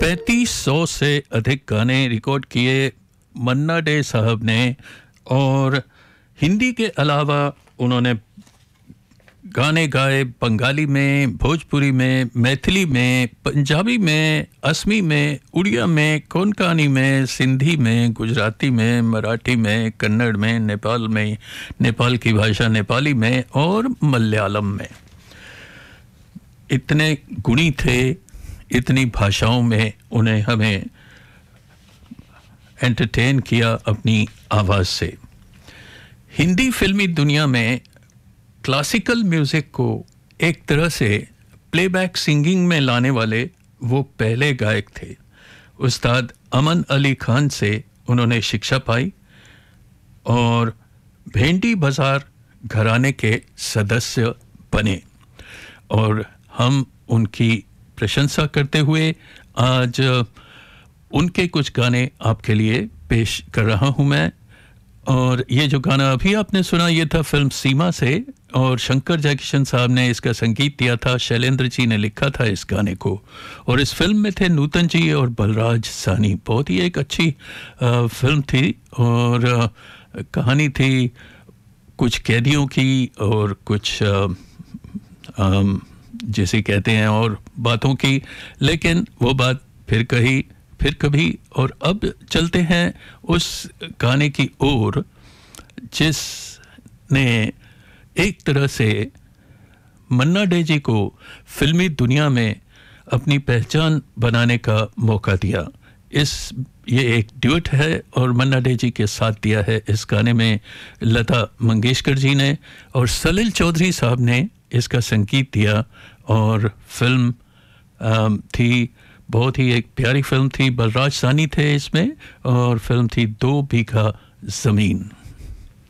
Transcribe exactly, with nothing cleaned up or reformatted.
पैंतीस सौ से अधिक गाने रिकॉर्ड किए मन्ना डे साहब ने और हिंदी के अलावा उन्होंने गाने गाए बंगाली में, भोजपुरी में, मैथिली में, पंजाबी में, असमी में, उड़िया में, कोंकणी में, सिंधी में, गुजराती में, मराठी में, कन्नड़ में, नेपाल में, नेपाल की भाषा नेपाली में और मलयालम में। इतने गुणी थे, इतनी भाषाओं में उन्हें हमें एंटरटेन किया अपनी आवाज़ से। हिंदी फिल्मी दुनिया में क्लासिकल म्यूज़िक को एक तरह से प्लेबैक सिंगिंग में लाने वाले वो पहले गायक थे। उस्ताद अमन अली खान से उन्होंने शिक्षा पाई और भेंडी बाज़ार घराने के सदस्य बने और हम उनकी प्रशंसा करते हुए आज उनके कुछ गाने आपके लिए पेश कर रहा हूं मैं। और ये जो गाना अभी आपने सुना ये था फिल्म सीमा से और शंकर जयकिशन साहब ने इसका संगीत दिया था, शैलेंद्र जी ने लिखा था इस गाने को और इस फिल्म में थे नूतन जी और बलराज सानी। बहुत ही एक अच्छी आ, फिल्म थी और आ, कहानी थी कुछ कैदियों की और कुछ आ, आ, जैसे कहते हैं और बातों की, लेकिन वो बात फिर कही फिर कभी। और अब चलते हैं उस गाने की ओर जिसने एक तरह से मन्ना डे जी को फिल्मी दुनिया में अपनी पहचान बनाने का मौका दिया। इस ये एक ड्यूट है और मन्ना डे जी के साथ दिया है इस गाने में लता मंगेशकर जी ने और सलील चौधरी साहब ने इसका संगीत दिया और फिल्म थी, बहुत ही एक प्यारी फिल्म थी। बलराज सानी थे इसमें और फिल्म थी दो बीघा ज़मीन।